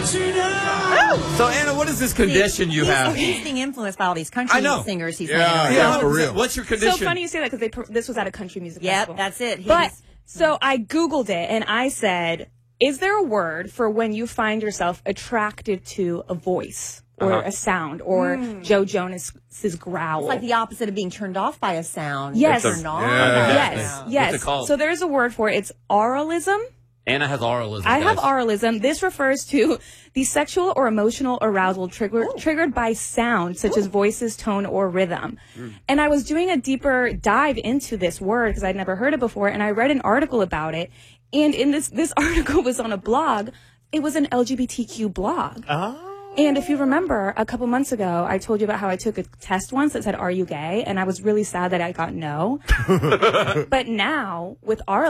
So, Anna, what is this condition you have? He's being influenced by all these country singers he's hanging around. Yeah, for real. What's your condition? So funny you say that because this was at a country music Yep, festival. that's it. But so I Googled it and I said, is there a word for when you find yourself attracted to a voice or a sound or Joe Jonas's growl? It's like the opposite of being turned off by a sound. Yes. Turned on. Yes. What's Yes. it called? So there's a word for it. It's auralism. Anna has auralism. I have guys. auralism. This refers to the sexual or emotional arousal triggered by sound, such as voices, tone, or rhythm. And I was doing a deeper dive into this word because I'd never heard it before, and I read an article about it. And in this article was on a blog. It was an LGBTQ blog. And if you remember, a couple months ago, I told you about how I took a test once that said, "Are you gay?" And I was really sad that I got no. But now, with our